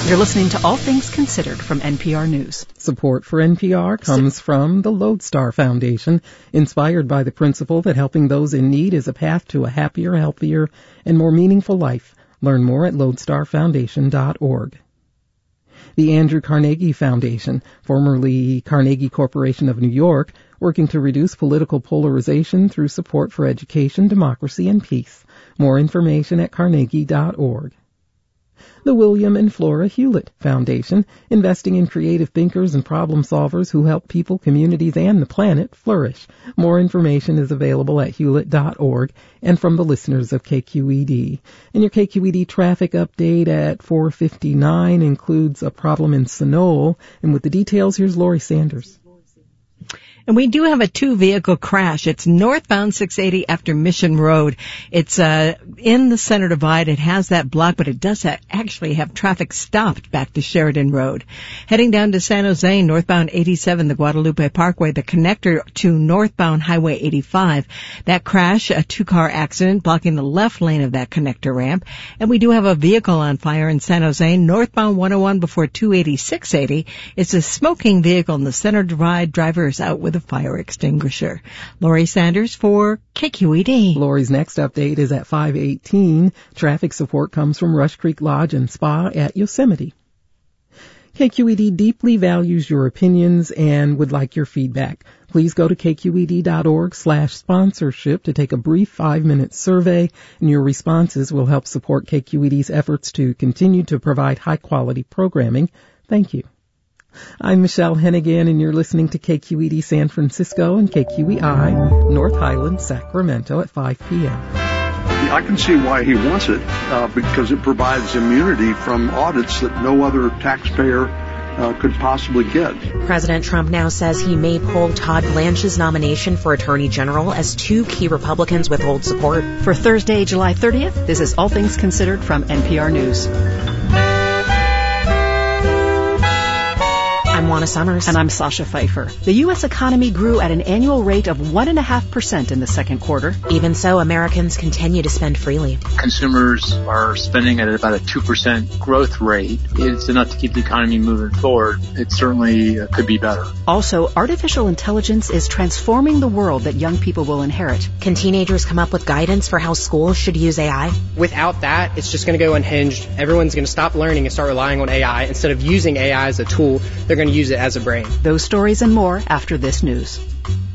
You're listening to All Things Considered from NPR News. Support for NPR comes from the Lodestar Foundation, inspired by the principle that helping those in need is a path to a happier, healthier, and more meaningful life. Learn more at lodestarfoundation.org. The Andrew Carnegie Foundation, formerly Carnegie Corporation of New York, working to reduce political polarization through support for education, democracy, and peace. More information at carnegie.org. The William and Flora Hewlett Foundation, investing in creative thinkers and problem solvers who help people, communities, and the planet flourish. More information is available at hewlett.org and from the listeners of KQED. And your KQED traffic update at 4:59 includes a problem in Sunol. And with the details, here's Lori Sanders. And we do have a two-vehicle crash. It's northbound 680 after Mission Road. It's in the center divide. It has that block, but it does actually have traffic stopped back to Sheridan Road. Heading down to San Jose, northbound 87, the Guadalupe Parkway, the connector to northbound Highway 85. That crash, a two-car accident blocking the left lane of that connector ramp. And we do have a vehicle on fire in San Jose, northbound 101 before 280-680. It's a smoking vehicle in the center divide. Driver is out with a fire extinguisher. Lori Sanders for KQED. Lori's next update is at 5:18. Traffic support comes from Rush Creek Lodge and Spa at Yosemite. KQED deeply values your opinions and would like your feedback. Please go to kqed.org/sponsorship to take a brief 5-minute survey, and your responses will help support KQED's efforts to continue to provide high-quality programming. Thank you. I'm Michelle Hennigan, and you're listening to KQED San Francisco and KQEI North Highlands, Sacramento at 5 p.m. I can see why he wants it, because it provides immunity from audits that no other taxpayer could possibly get. President Trump now says he may pull Todd Blanche's nomination for Attorney General as two key Republicans withhold support. For Thursday, July 30th, this is All Things Considered from NPR News. I'm Juana Summers. And I'm Sasha Pfeiffer. The U.S. economy grew at an annual rate of 1.5% in the second quarter. Even so, Americans continue to spend freely. Consumers are spending at about a 2% growth rate. It's enough to keep the economy moving forward. It certainly could be better. Also, artificial intelligence is transforming the world that young people will inherit. Can teenagers come up with guidance for how schools should use AI? Without that, it's just going to go unhinged. Everyone's going to stop learning and start relying on AI. Instead of using AI as a tool, they're going to use it as a brain. Those stories and more after this news.